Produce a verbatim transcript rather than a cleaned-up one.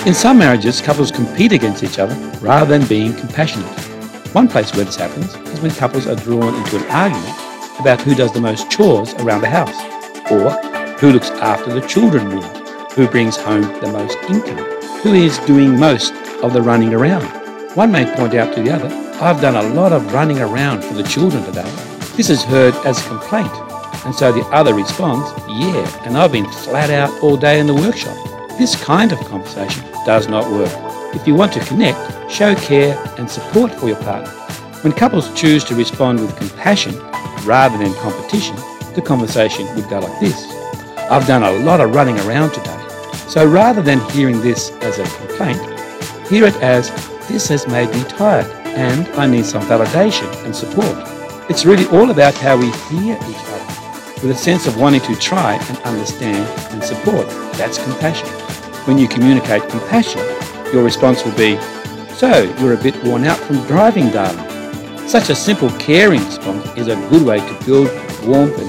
In some marriages, couples compete against each other rather than being compassionate. One place where this happens is when couples are drawn into an argument about who does the most chores around the house, or who looks after the children more, who brings home the most income, who is doing most of the running around. One may point out to the other, "I've done a lot of running around for the children today." This is heard as a complaint, and so the other responds, "Yeah, and I've been flat out all day in the workshop." This kind of conversation does not work. If you want to connect, show care and support for your partner. When couples choose to respond with compassion rather than competition, the conversation would go like this: "I've done a lot of running around today." So rather than hearing this as a complaint, hear it as, "This has made me tired and I need some validation and support." It's really all about how we hear each other, with a sense of wanting to try and understand and support. That's compassion. When you communicate compassion, your response will be, "So, you're a bit worn out from driving, darling." Such a simple, caring response is a good way to build warmth and